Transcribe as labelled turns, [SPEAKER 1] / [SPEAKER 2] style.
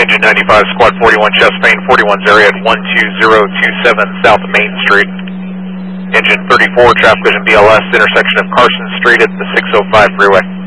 [SPEAKER 1] Engine 95, Squad 41, chest main 41's area at 12027 South Main Street. Engine 34, traffic vision BLS, intersection of Carson Street at the 605 freeway.